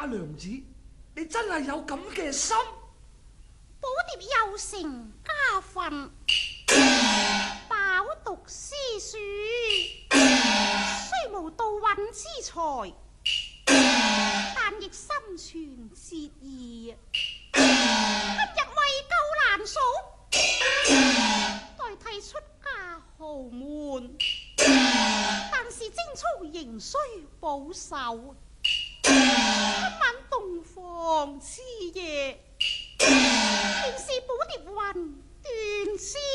娘子，你真係有咁嘅心？ 寶蝶有成家訓，飽讀詩書，雖無道運之才，但亦心存節義。今日為救蘭嫂，代替出家豪門，但是貞操仍需保守。今晚洞房之夜，便是寶蝶雲斷絲